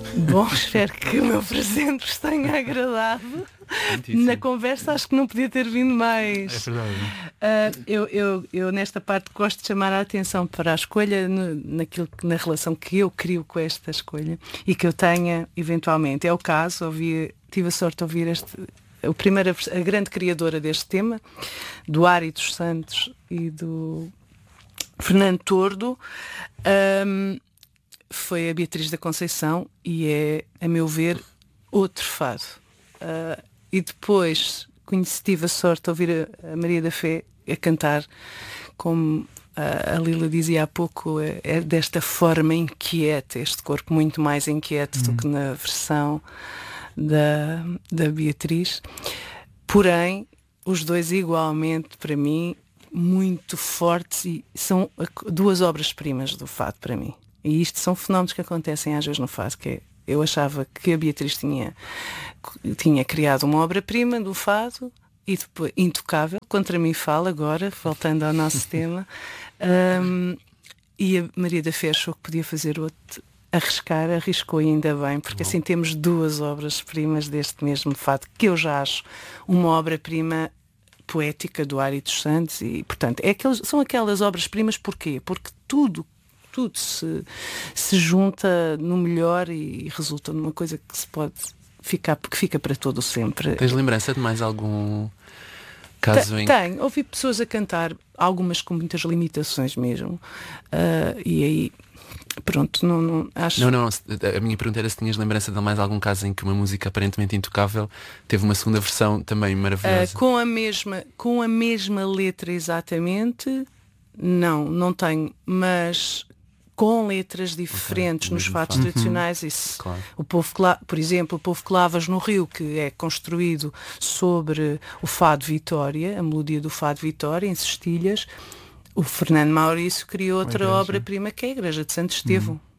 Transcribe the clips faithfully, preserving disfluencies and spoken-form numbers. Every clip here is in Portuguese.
Bom, espero que o meu presente vos tenha agradado. Muitíssimo. Na conversa acho que não podia ter vindo mais. É verdade. Uh, eu, eu, eu nesta parte gosto de chamar a atenção para a escolha no, naquilo que, na relação que eu crio com esta escolha e que eu tenha eventualmente. É o caso, ouvi, tive a sorte de ouvir este, a, primeira, a grande criadora deste tema, do Ari dos Santos e do Fernando Tordo. Um, foi a Beatriz da Conceição e é, a meu ver, outro fado. Uh, e depois conheci, tive a sorte de ouvir a, a Maria da Fé a cantar, como a, a Lila dizia há pouco, é, é desta forma inquieta, este corpo muito mais inquieto uhum. do que na versão da, da Beatriz. Porém, os dois igualmente, para mim, muito fortes e são duas obras-primas do fado para mim. E isto são fenómenos que acontecem às vezes no fado, que é, eu achava que a Beatriz tinha, tinha criado uma obra-prima do fado e depois intocável, contra mim fala agora, voltando ao nosso tema, um, e a Maria da Fé achou que podia fazer outro, arriscar, arriscou e ainda bem, porque Bom. assim temos duas obras-primas deste mesmo fado, que eu já acho uma obra-prima poética do Ari dos Santos e, portanto, é aqueles, são aquelas obras-primas porquê? Porque tudo tudo se, se junta no melhor e resulta numa coisa que se pode ficar, que fica para todo sempre. Tens lembrança de mais algum caso T- em Tenho, ouvi pessoas a cantar, algumas com muitas limitações mesmo, uh, e aí pronto, não, não acho. Não, não, a minha pergunta era se tinhas lembrança de mais algum caso em que uma música aparentemente intocável teve uma segunda versão também maravilhosa. Uh, com a mesma, com a mesma letra exatamente, não, não tenho, mas com letras diferentes okay, nos fados fado. tradicionais. Isso, claro. O povo, por exemplo, o Povo Clavas no Rio, que é construído sobre o fado Vitória, a melodia do fado Vitória, em cestilhas. O Fernando Maurício criou outra obra-prima, que é a Igreja de Santo Estevão. Hum.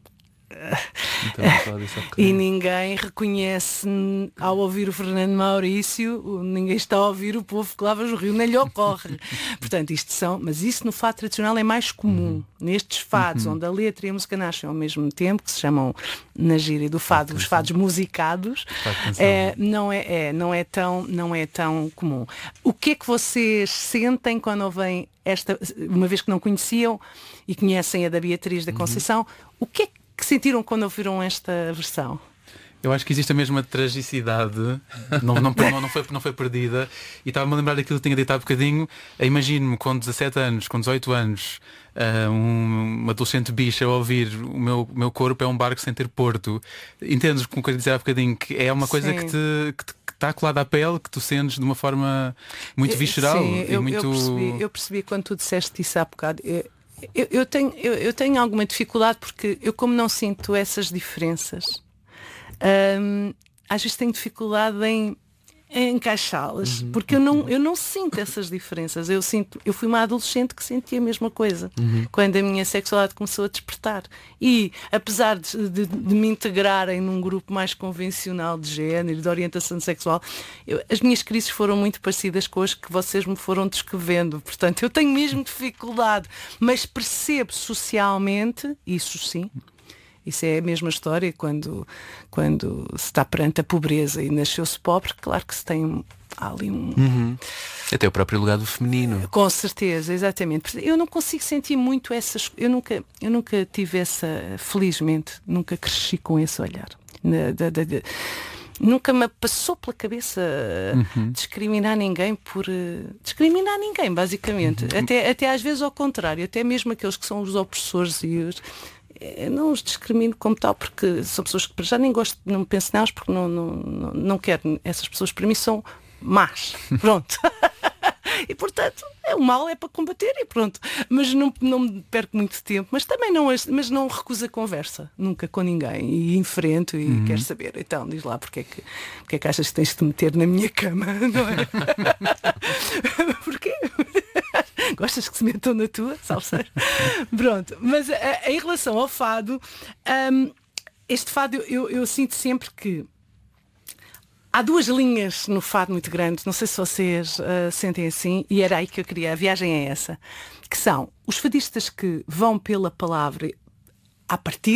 Então, e ninguém reconhece ao ouvir o Fernando Maurício, ninguém está a ouvir o Povo Clavas no Rio, nem lhe ocorre. Portanto, isto são, mas isso no fado tradicional é mais comum. Uhum. Nestes fados, uhum. onde a letra e a música nascem ao mesmo tempo, que se chamam na gíria do fado, os fados musicados, é, não, é, é, não, é tão, não é tão comum. O que é que vocês sentem quando ouvem esta, uma vez que não conheciam e conhecem a da Beatriz da Conceição, uhum. o que é que que sentiram quando ouviram esta versão? Eu acho que existe a mesma tragicidade, não, não, não, não, foi, não foi perdida, e estava-me a lembrar daquilo que tinha dito há bocadinho. Imagino-me com dezassete anos, com dezoito anos, uh, um, uma adolescente bicha a ouvir o meu, meu corpo é um barco sem ter porto. Entendes como eu queria dizer há bocadinho? Que é uma coisa que te, que te está colada à pele, que tu sentes de uma forma muito visceral. Sim, e eu, muito... eu, percebi, eu percebi quando tu disseste isso há bocado. Eu, Eu, eu, tenho, eu, eu tenho alguma dificuldade porque eu, como não sinto essas diferenças, hum, às vezes tenho dificuldade em, em encaixá-las, uhum. porque eu não, eu não sinto essas diferenças. Eu, sinto, eu fui uma adolescente que sentia a mesma coisa uhum. quando a minha sexualidade começou a despertar. E apesar de, de, de me integrarem num grupo mais convencional de género, de orientação sexual, eu, as minhas crises foram muito parecidas com as que vocês me foram descrevendo. Portanto, eu tenho mesmo dificuldade, mas percebo socialmente, isso sim. Isso é a mesma história quando, quando se está perante a pobreza e nasceu-se pobre, claro que se tem ali um... Uhum. Até o próprio lugar do feminino. Com certeza, exatamente. Eu não consigo sentir muito essas... Eu nunca, eu nunca tive essa... Felizmente, nunca cresci com esse olhar. Na, da, da, da, nunca me passou pela cabeça uhum. discriminar ninguém por... Uh, discriminar ninguém, basicamente. Uhum. Até, até às vezes ao contrário. Até mesmo aqueles que são os opressores e os... Eu não os discrimino como tal, porque são pessoas que já nem gosto, não penso nelas, porque não, não, não, não quero. Essas pessoas para mim são más. Pronto. E portanto, é, o mal é para combater e pronto. Mas não, não perco muito tempo. Mas também não, mas não recuso a conversa, nunca com ninguém. E enfrento e uhum. quero saber. Então, diz lá, porque é, que, porque é que achas que tens de te meter na minha cama, não é? Porquê? Gostas que se metam na tua? Salseiro? Pronto, mas a, a, em relação ao fado, um, este fado eu, eu, eu sinto sempre que há duas linhas no fado muito grandes, não sei se vocês uh, sentem assim, e era aí que eu queria, a viagem é essa, que são os fadistas que vão pela palavra à partida,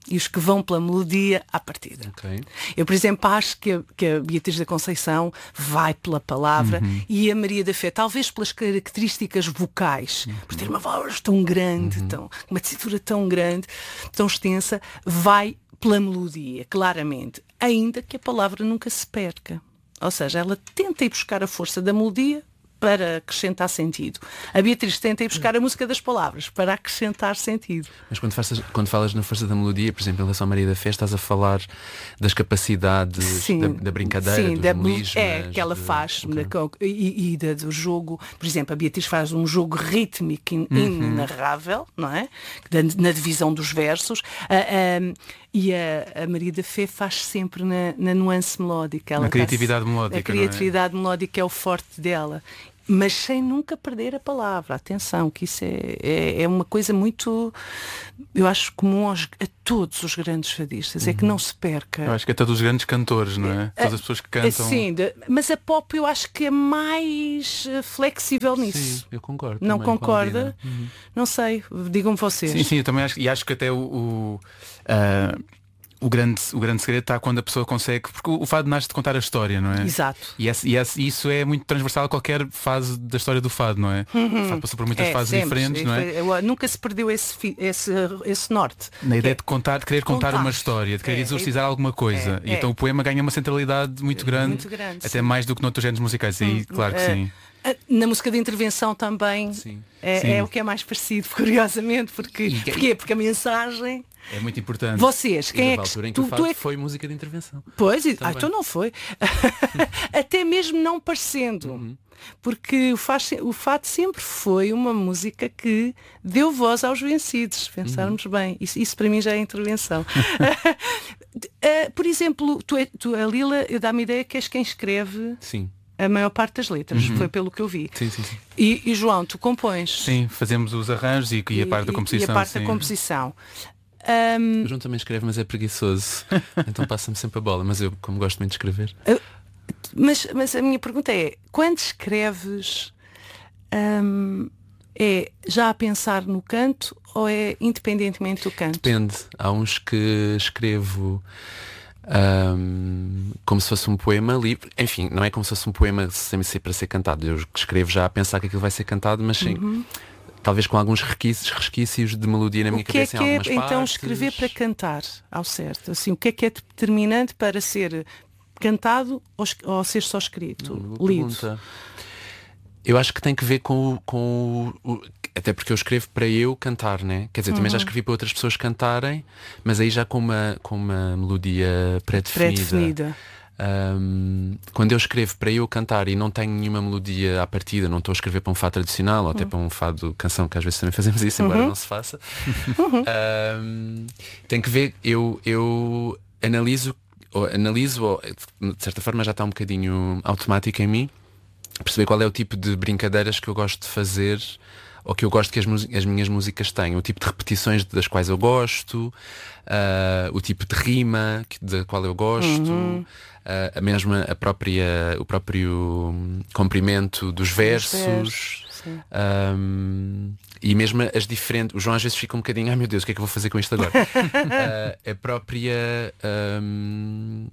e os que vão pela melodia à partida. Okay. Eu, por exemplo, acho que a, que a Beatriz da Conceição vai pela palavra uhum. e a Maria da Fé, talvez pelas características vocais, uhum. por ter uma voz tão grande, uhum. tão, uma tessitura tão grande, tão extensa, vai pela melodia, claramente, ainda que a palavra nunca se perca. Ou seja, ela tenta ir buscar a força da melodia para acrescentar sentido. A Beatriz tenta ir buscar a música das palavras para acrescentar sentido. Mas quando, faças, quando falas na força da melodia, por exemplo, em relação à Maria da Fé, estás a falar das capacidades sim, da, da brincadeira, sim, dos da, melismas, é, que ela de... faz okay. e, e da, do jogo. Por exemplo, a Beatriz faz um jogo rítmico in, uhum. inenarrável, não é? Na divisão dos versos. Uh, um, e a, a Maria da Fé faz sempre na, na nuance melódica. Ela na criatividade tá, melódica. A criatividade não é? melódica é o forte dela. Mas sem nunca perder a palavra. Atenção, que isso é, é, é uma coisa muito, eu acho, comum aos, a todos os grandes fadistas, uhum. é que não se perca. Eu acho que é todos os grandes cantores, não é? Todas as pessoas que cantam. Sim, de, mas a pop eu acho que é mais flexível nisso. Sim, eu concordo. Não concorda? Uhum. Não sei, digam vocês. Sim, sim, eu também acho, e acho que até o... o uh... O grande, o grande segredo está quando a pessoa consegue, porque o, o fado nasce de contar a história, não é? Exato. E, esse, e esse, isso é muito transversal a qualquer fase da história do fado, não é? Uhum. O fado passou por muitas é, fases sempre. diferentes, não é? Eu, nunca se perdeu esse, esse, esse norte. Na ideia de contar, de querer contar, contar uma história, de querer é, exorcizar é, alguma coisa. É, e então é. o poema ganha uma centralidade muito grande, muito grande até sim. mais do que noutros géneros musicais. E aí, claro que é. sim. Na música de intervenção também sim. É, sim. é o que é mais parecido, curiosamente, porque, e, porque, porque a mensagem é muito importante. Vocês, quem e é que altura em que tu, o tu é... foi música de intervenção. Pois, ah, então não foi. Até mesmo não parecendo. Uhum. Porque o, faz, o fado sempre foi uma música que deu voz aos vencidos, pensarmos uhum. bem. Isso, isso para mim já é intervenção. uh, por exemplo, tu, tu, a Lila, eu dá-me a ideia que és quem escreve. Sim. A maior parte das letras, uhum. foi pelo que eu vi. Sim, sim, sim. E, e João, tu compões? Sim, fazemos os arranjos e, e a parte da composição. E a parte sim. da composição. Um... O João também escreve, mas é preguiçoso. Então passa-me sempre a bola. Mas eu, como gosto muito de escrever. Uh, mas, mas a minha pergunta é, quando escreves, um, é já a pensar no canto ou é independentemente do canto? Depende. Há uns que escrevo Um, como se fosse um poema livre. Enfim, não é como se fosse um poema sem ser para ser cantado. Eu escrevo já a pensar que aquilo vai ser cantado, mas sim, uhum. talvez com alguns resquícios, resquícios de melodia na o minha que cabeça é que em algumas é, partes. Então escrever para cantar ao certo, assim, o que é que é determinante para ser cantado ou, ou ser só escrito, não, lido? Pergunta. Eu acho que tem que ver com o, com o, o até porque eu escrevo para eu cantar, né? Quer dizer, uhum. também já escrevi para outras pessoas cantarem, mas aí já com uma, com uma melodia pré-definida. Pré-definida. Um, quando eu escrevo para eu cantar e não tenho nenhuma melodia à partida, não estou a escrever para um fado tradicional ou até uhum. para um fado canção, que às vezes também fazemos isso, embora uhum. não se faça. Uhum. Um, tem que ver, eu, eu analiso, ou analiso, ou, de certa forma já está um bocadinho automático em mim, perceber qual é o tipo de brincadeiras que eu gosto de fazer ou que eu gosto que as, as minhas músicas tenham, o tipo de repetições das quais eu gosto, uh, o tipo de rima que, da qual eu gosto, uhum. uh, a mesma, a própria, o próprio comprimento dos versos, um, e mesmo as diferentes. O João às vezes fica um bocadinho, ai meu Deus, o que é que eu vou fazer com isto agora? uh, a própria um,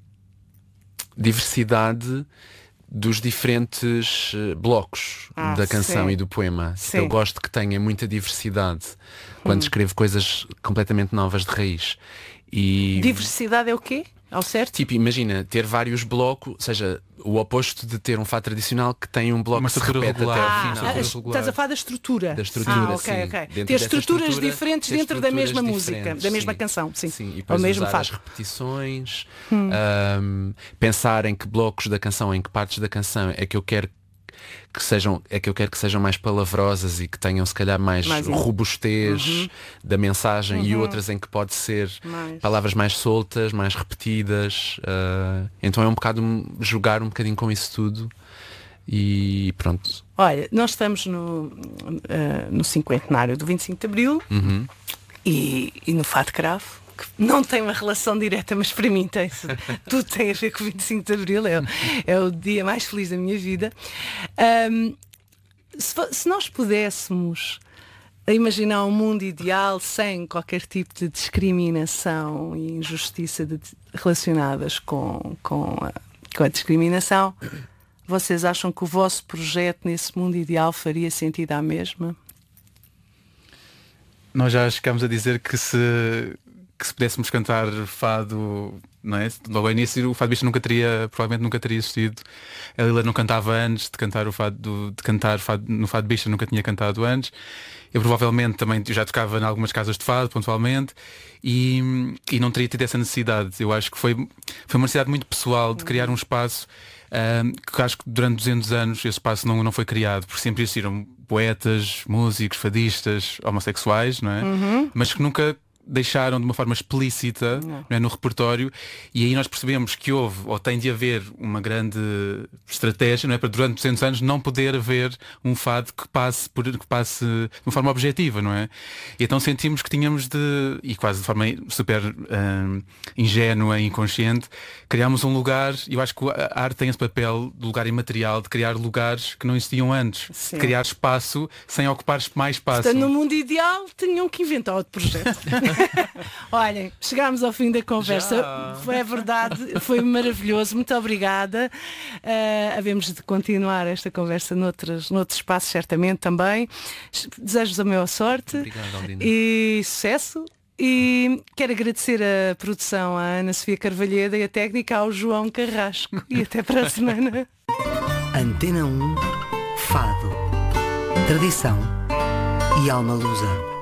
diversidade dos diferentes uh, blocos ah, da canção sim. e do poema. Eu gosto que tenha muita diversidade quando hum. escrevo coisas completamente novas de raiz. E... Diversidade é o quê? Ao certo? Tipo, imagina, ter vários blocos, ou seja, o oposto de ter um fado tradicional que tem um bloco uma que se repete regular. até ao ah, final. Ah, estás a falar da estrutura. Da estrutura, ah, okay, sim. Okay. Ter estruturas diferentes ter dentro da mesma música, da mesma sim. canção, sim. sim. E depois mesmo usar fado. as repetições, hum. um, pensar em que blocos da canção, em que partes da canção é que eu quero que sejam, é que eu quero que sejam mais palavrosas e que tenham se calhar mais, mais robustez uhum. da mensagem uhum. e outras em que pode ser mais. palavras mais soltas, mais repetidas. Uh, então é um bocado jogar um bocadinho com isso tudo e pronto. Olha, nós estamos no, uh, no cinquentenário do vinte e cinco de Abril uhum. e, e no Fado Cravo, que não tem uma relação direta, mas para mim tem, tudo tem a ver com o vinte e cinco de Abril, é, é o dia mais feliz da minha vida. Um, se, se nós pudéssemos a imaginar um mundo ideal sem qualquer tipo de discriminação e injustiça de, relacionadas com, com, a, com a discriminação, vocês acham que o vosso projeto nesse mundo ideal faria sentido à mesma? Nós já chegámos a dizer que se, que se pudéssemos cantar fado, não é? Logo ao início o Fado Bicha nunca teria, provavelmente nunca teria existido. A Lila não cantava antes de cantar o fado, de cantar fado, no Fado Bicha, nunca tinha cantado antes. Eu provavelmente também já tocava em algumas casas de fado, pontualmente, e, e não teria tido essa necessidade. Eu acho que foi, foi uma necessidade muito pessoal de criar um espaço um, que acho que durante duzentos anos esse espaço não, não foi criado, porque sempre existiram poetas, músicos, fadistas, homossexuais, não é? Uhum. Mas que nunca deixaram de uma forma explícita, não é, no repertório, e aí nós percebemos que houve, ou tem de haver, uma grande estratégia, não é, para durante duzentos anos não poder haver um fado que passe, por, que passe de uma forma objetiva, não é? E então sentimos que tínhamos de, e quase de forma super hum, ingênua e inconsciente, criámos um lugar, e eu acho que a arte tem esse papel de lugar imaterial, de criar lugares que não existiam antes, Sim. de criar espaço sem ocupar mais espaço. Portanto, no mundo ideal tinham que inventar outro projeto. Olhem, chegámos ao fim da conversa. Já. Foi é verdade, foi maravilhoso. Muito obrigada. Uh, havemos de continuar esta conversa noutros, noutros espaços, certamente também. Desejo-vos a maior sorte. Obrigado, Aldina. E sucesso. E quero agradecer a produção à Ana Sofia Carvalheda e a técnica ao João Carrasco. E até para a semana. Antena um, Fado, tradição e alma lusa.